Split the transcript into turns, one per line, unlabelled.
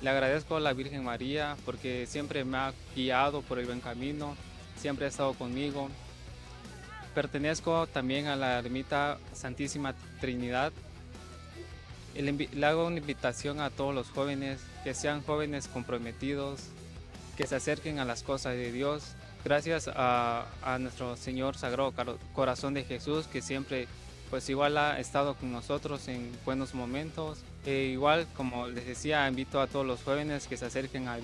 Le agradezco a la Virgen María porque siempre me ha guiado por el buen camino, siempre ha estado conmigo. Pertenezco también a la ermita Santísima Trinidad. Le hago una invitación a todos los jóvenes, que sean jóvenes comprometidos, que se acerquen a las cosas de Dios. Gracias a nuestro Señor Sagrado Corazón de Jesús, que siempre pues igual ha estado con nosotros en buenos momentos. Igual, como les decía, invito a todos los jóvenes que se acerquen a